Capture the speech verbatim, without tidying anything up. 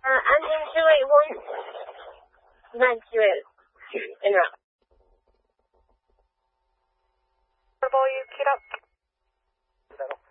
Uh, engine two eight one. Vent two eight. En route. Portable, you keyed up.